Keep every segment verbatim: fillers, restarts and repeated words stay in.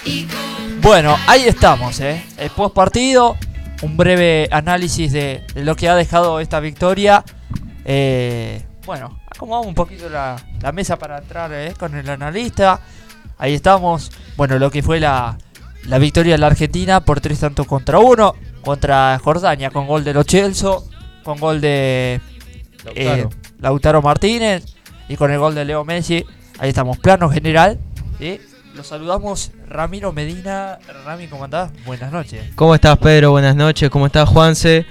Bueno, ahí estamos, ¿eh? El post partido, un breve análisis de, de lo que ha dejado esta victoria. Eh, bueno, acomodamos un poquito la, la mesa para entrar ¿eh? con el analista. Ahí estamos. Bueno, lo que fue la, la victoria de la Argentina por tres tantos contra uno contra Jordania, con gol de Lo Celso, con gol de Lautaro. Eh, Lautaro Martínez y con el gol de Leo Messi. Ahí estamos, plano general. ¿sí? Los saludamos, Ramiro Medina. Rami, ¿cómo andás? Buenas noches. ¿Cómo estás, Pedro? Buenas noches. ¿Cómo estás, Juanse?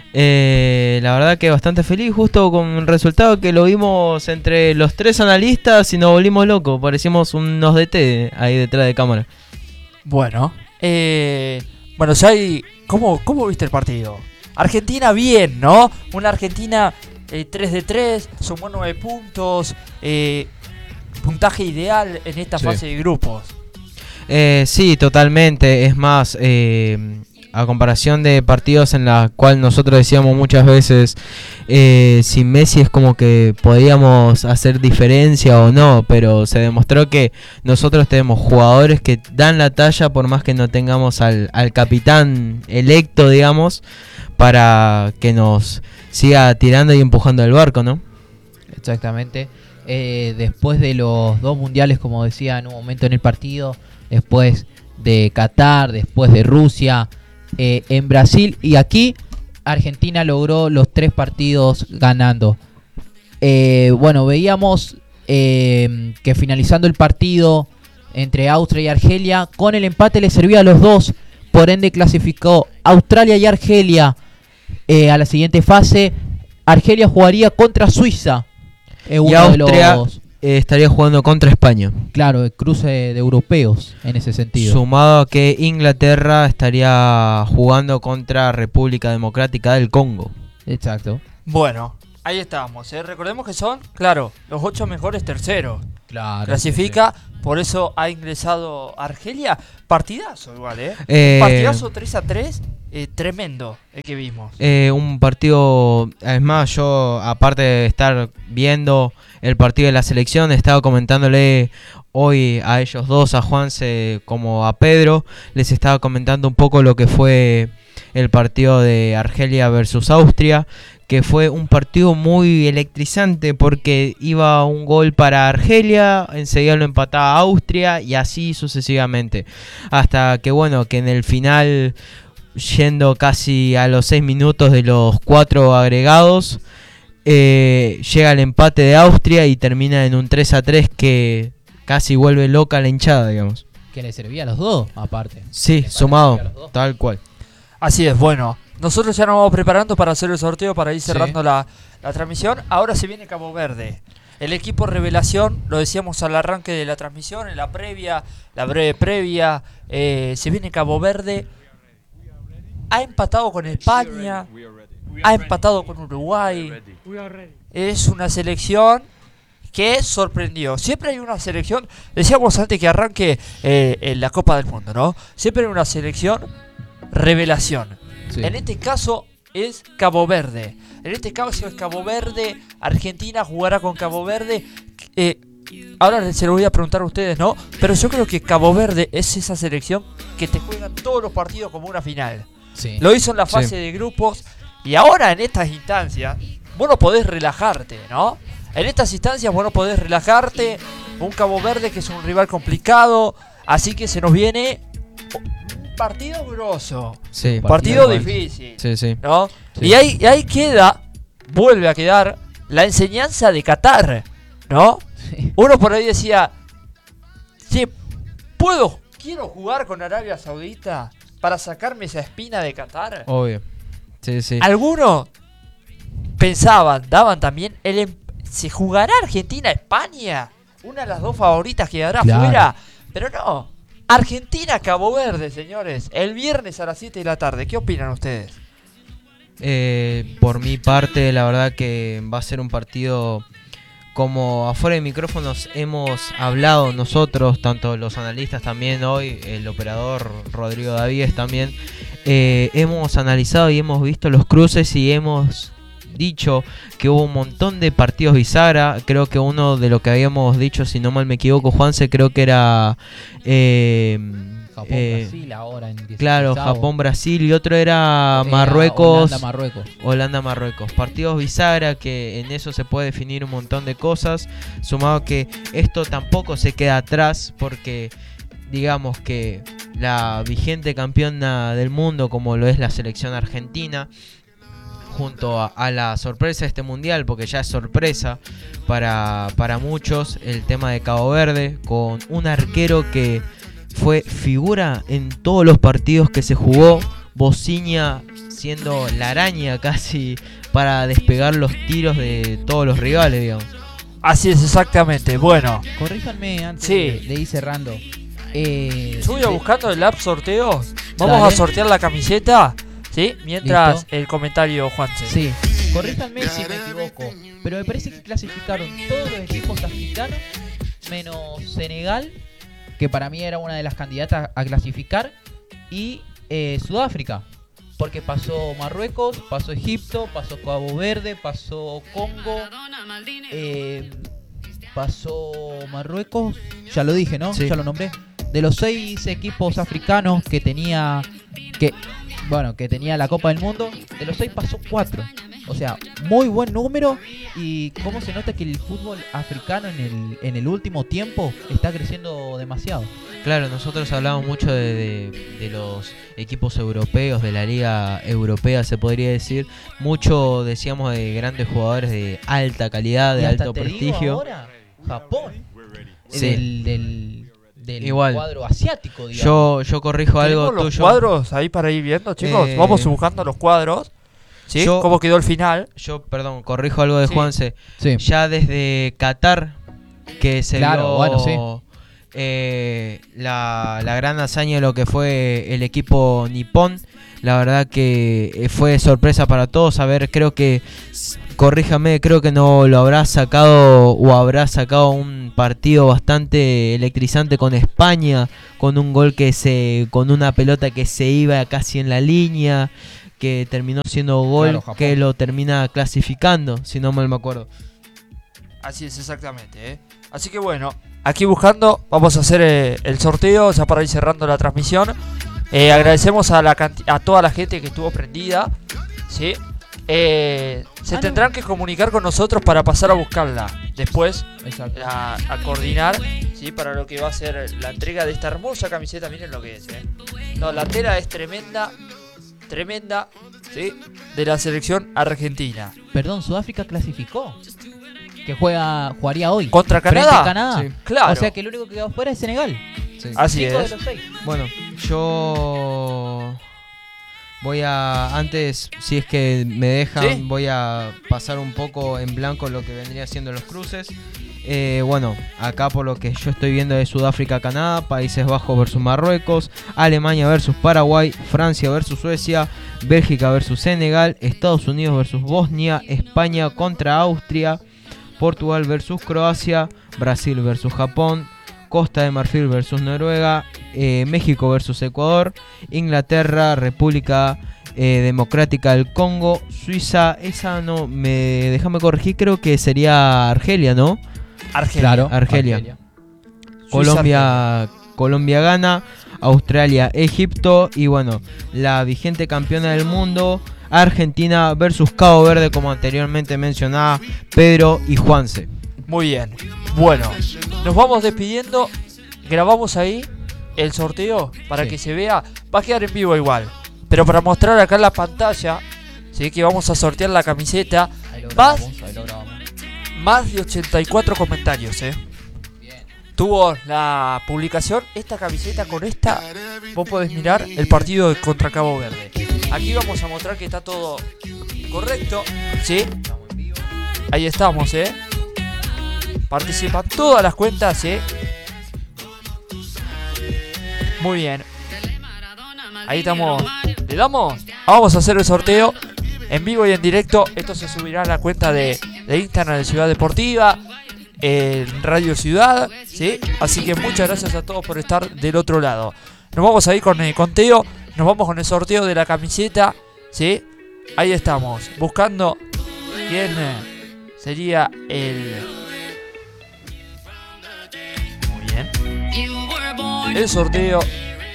Eh, la verdad que bastante feliz, justo con un resultado que lo vimos entre los tres analistas y nos volvimos locos. Parecimos unos D T ahí detrás de cámara. Bueno, eh, bueno, Sai, ¿cómo, ¿cómo viste el partido? Argentina bien, ¿no? Una Argentina eh, tres de tres, sumó nueve puntos, eh, puntaje ideal en esta Sí. fase de grupos. Eh, sí, totalmente. Es más, eh, a comparación de partidos en la cual nosotros decíamos muchas veces eh, si Messi es como que podíamos hacer diferencia o no, pero se demostró que nosotros tenemos jugadores que dan la talla por más que no tengamos al, al capitán electo, digamos, para que nos siga tirando y empujando el barco, ¿no? Exactamente. Eh, después de los dos mundiales, como decía en un momento en el partido, después de Qatar, después de Rusia, eh, en Brasil y aquí, Argentina logró los tres partidos ganando. Eh, bueno, veíamos eh, que finalizando el partido entre Austria y Argelia, con el empate le servía a los dos, por ende clasificó Australia y Argelia eh, a la siguiente fase. Argelia jugaría contra Suiza. Eh, Y uno de Austria los, eh, estaría jugando contra España. claro, el cruce de europeos en ese sentido. Sumado a que Inglaterra estaría jugando contra República Democrática del Congo. Exacto. Bueno, ahí estamos. ¿eh? Recordemos que son, claro, los ocho mejores terceros. Claro. Clasifica, por eso ha ingresado Argelia. Partidazo igual, ¿eh? Eh, Partidazo tres a tres, eh, tremendo el que vimos. Eh, un partido, es más, yo aparte de estar viendo el partido de la selección, estaba comentándole hoy a ellos dos, a Juanse como a Pedro, les estaba comentando un poco lo que fue el partido de Argelia versus Austria, que fue un partido muy electrizante porque iba un gol para Argelia, enseguida lo empataba Austria y así sucesivamente, hasta que bueno, que en el final, yendo casi a los seis minutos de los cuatro agregados, eh, llega el empate de Austria y termina en un tres a tres que casi vuelve loca la hinchada, digamos. Que le servía a los dos, aparte. Sí, Le sumado, parecía a los dos. tal cual. Así es, bueno. Nosotros ya nos vamos preparando para hacer el sorteo, para ir cerrando Sí. la, la transmisión. Ahora se viene Cabo Verde. El equipo revelación, lo decíamos al arranque de la transmisión, en la previa, la breve previa. Eh, se viene Cabo Verde. Ha empatado con España. Ha empatado con Uruguay. Es una selección que sorprendió. Siempre hay una selección, decíamos antes que arranque eh, en la Copa del Mundo, ¿no? Siempre hay una selección revelación. Sí. En este caso es Cabo Verde. En este caso es Cabo Verde. Argentina jugará con Cabo Verde. Eh, ahora se lo voy a preguntar a ustedes, ¿no? Pero yo creo que Cabo Verde es esa selección que te juegan todos los partidos como una final. Sí. Lo hizo en la fase Sí. de grupos. Y ahora en estas instancias, vos no podés relajarte, ¿no? En estas instancias vos no podés relajarte. Un Cabo Verde que es un rival complicado. Así que se nos viene un partido grosso. Sí, Partido Partido difícil, sí, sí. ¿no? Sí. Y ahí, y ahí queda, vuelve a quedar la enseñanza de Qatar, ¿no? Sí. Uno por ahí decía, che, ¿puedo, quiero jugar con Arabia Saudita para sacarme esa espina de Qatar? Obvio. Sí, sí. Algunos pensaban, daban también, el em- ¿se jugará Argentina-España? Una de las dos favoritas quedará Claro. fuera, pero no. Argentina-Cabo Verde, señores, el viernes a las siete de la tarde. ¿Qué opinan ustedes? Eh, por mi parte, la verdad que va a ser un partido como afuera de micrófonos hemos hablado nosotros, tanto los analistas también hoy, el operador Rodrigo Davíes también, eh, hemos analizado y hemos visto los cruces y hemos dicho que hubo un montón de partidos bisagra. Creo que uno de lo que habíamos dicho, si no mal me equivoco, Juanse, creo que era eh, Japón, Eh, Brasil ahora en dieciséis. Claro, Japón, Brasil y otro era Marruecos. Holanda, Marruecos. Holanda, Marruecos. Partidos bisagra que en eso se puede definir un montón de cosas. Sumado que esto tampoco se queda atrás porque digamos que la vigente campeona del mundo como lo es la selección argentina, junto a, a la sorpresa de este mundial, porque ya es sorpresa para, para muchos, el tema de Cabo Verde, con un arquero que fue figura en todos los partidos que se jugó, Bociña siendo la araña casi para despegar los tiros de todos los rivales, digamos. Así es, exactamente. Bueno, Corríjanme antes Sí. de, de ir cerrando. Eh, yo voy a de- buscando el app sorteo. Vamos Dale. a sortear la camiseta, ¿sí? Mientras Listo. el comentario, Juanse. Sí, corríjanme si me equivoco, pero me parece que clasificaron todos los equipos africanos menos Senegal, que para mí era una de las candidatas a clasificar, y eh, Sudáfrica, porque pasó Marruecos, pasó Egipto, pasó Cabo Verde, pasó Congo, eh, pasó Marruecos, ya lo dije, ¿no? Sí. Ya lo nombré. De los seis equipos africanos que tenía, que bueno, que tenía la Copa del Mundo, de los seis pasó cuatro. O sea, muy buen número. Y cómo se nota que el fútbol africano en el, en el último tiempo está creciendo demasiado. Claro, nosotros hablamos mucho de, de, de los equipos europeos, de la liga europea se podría decir. Mucho decíamos de grandes jugadores de alta calidad, de Y hasta alto te digo prestigio. ahora, Japón, Sí. del, del, del Igual. cuadro asiático, digamos. Yo, yo corrijo algo ¿Tenemos los tuyo. cuadros ahí para ir viendo, chicos? Eh, Vamos buscando los cuadros. ¿Sí? yo- ¿Cómo quedó el final? Yo, perdón, corrijo algo de Sí. Juanse. Sí. Ya desde Qatar, que se Claro, vio bueno, sí. eh, la, la gran hazaña de lo que fue el equipo nipón. La verdad que eh, fue sorpresa para todos. A ver, creo que, s- corríjame, creo que no lo habrá sacado o habrá sacado un partido bastante electrizante con España, con un gol que se, con una pelota que se iba casi en la línea, que terminó siendo gol, Claro, Japón. que lo termina clasificando, si no mal me acuerdo. Así es, exactamente. ¿eh? Así que bueno, aquí buscando, vamos a hacer eh, el sorteo, ya para ir cerrando la transmisión. Eh, agradecemos a, la canti- a toda la gente que estuvo prendida. ¿Sí? Eh, se Ah, no. tendrán que comunicar con nosotros para pasar a buscarla. Después Exacto. a, a coordinar, ¿sí? Para lo que va a ser la entrega de esta hermosa camiseta. Miren lo que es. ¿eh? No, la tela es tremenda, tremenda, ¿sí? De la selección argentina. Perdón, Sudáfrica clasificó. Que juega jugaría hoy. ¿Contra Frente Canadá? a Canadá. Sí. Claro. O sea que el único que quedó fuera es Senegal. Así Cinco es. de los seis. Bueno, yo voy a, antes, si es que me dejan, ¿Sí? voy a pasar un poco en blanco lo que vendría siendo los cruces. Eh, bueno, acá por lo que yo estoy viendo de Sudáfrica, Canadá, Países Bajos versus Marruecos, Alemania versus Paraguay, Francia versus Suecia, Bélgica versus Senegal, Estados Unidos versus Bosnia, España contra Austria, Portugal versus Croacia, Brasil versus Japón, Costa de Marfil versus Noruega, eh, México versus Ecuador, Inglaterra, República eh, Democrática del Congo, Suiza, esa no, me déjame corregir, creo que sería Argelia, ¿no? Argelia. Claro. Argelia. Suiza, Colombia, Colombia gana, Australia, Egipto y bueno, la vigente campeona del mundo, Argentina versus Cabo Verde, como anteriormente mencionaba Pedro y Juanse. Muy bien. Bueno, nos vamos despidiendo. Grabamos ahí el sorteo para Sí. que se vea. Va a quedar en vivo igual. Pero para mostrar acá en la pantalla, ¿sí? Que vamos a sortear la camiseta. Ahí lo Vas. grabamos, ahí lo grabamos. Más de ochenta y cuatro comentarios, ¿eh? Bien. Tuvo la publicación esta camiseta con esta. Vos podés mirar el partido contra Cabo Verde. Aquí vamos a mostrar que está todo correcto. ¿Sí? Estamos en vivo. Ahí estamos, ¿eh? Participan todas las cuentas, ¿eh? Muy bien. Ahí estamos. ¿Le damos? Vamos a hacer el sorteo en vivo y en directo. Esto se subirá a la cuenta de, de Instagram de Ciudad Deportiva, en Radio Ciudad, ¿sí? Así que muchas gracias a todos por estar del otro lado. Nos vamos a ir con el conteo. Nos vamos con el sorteo de la camiseta, ¿sí? Ahí estamos, buscando quién eh, sería el... Muy bien. El sorteo,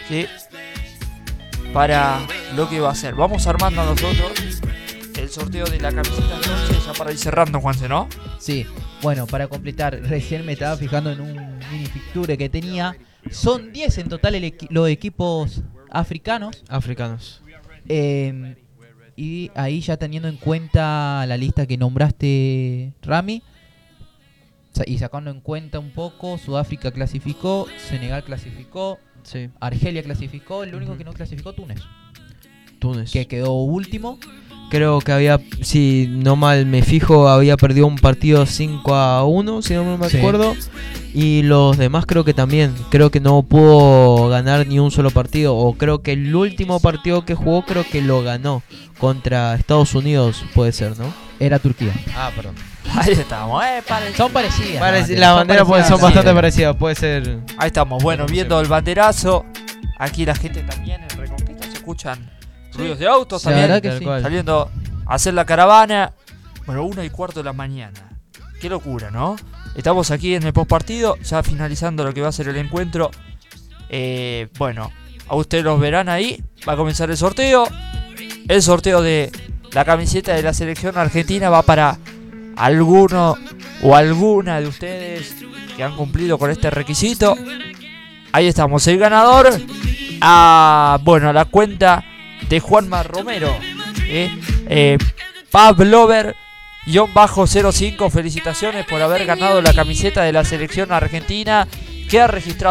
¿sí? Para lo que va a ser. Vamos armando nosotros el sorteo de la camiseta entonces, ya para ir cerrando, Juanse, ¿no? Sí, bueno, para completar, recién me estaba fijando en un mini fixture que tenía. Son diez en total el equi- los equipos africanos. Africanos. Eh, y ahí ya teniendo en cuenta la lista que nombraste, Rami, sa- y sacando en cuenta un poco, Sudáfrica clasificó, Senegal clasificó, Sí. Argelia clasificó, el único Ujú. que no clasificó, Túnez, Túnez. que quedó último. Creo que había, si no mal me fijo, había perdido un partido cinco a uno, si no mal me Sí. acuerdo. Y los demás creo que también. Creo que no pudo ganar ni un solo partido. O creo que el último partido que jugó, creo que lo ganó contra Estados Unidos, puede ser, ¿no? Era Turquía. Ah, perdón. Ahí estamos, eh, pare- Son parecidas. Parece- las la banderas, bandera son puede- son parecidas, bastante sí. parecidas, puede ser. Ahí estamos, bueno, No sé. viendo el banderazo. Aquí la gente también en Reconquista se escuchan ruidos de autos La también. verdad que tal sí. cual. Saliendo a hacer la caravana. Bueno, una y cuarto de la mañana. Qué locura, ¿no? Estamos aquí en el postpartido, ya finalizando lo que va a ser el encuentro. Eh, bueno, a ustedes los verán ahí. Va a comenzar el sorteo. El sorteo de la camiseta de la selección argentina va para alguno o alguna de ustedes que han cumplido con este requisito. Ahí estamos, el ganador. A, bueno, a la cuenta de Juanma Romero. Eh, eh, Pavlover cero cinco, felicitaciones por haber ganado la camiseta de la selección argentina que ha registrado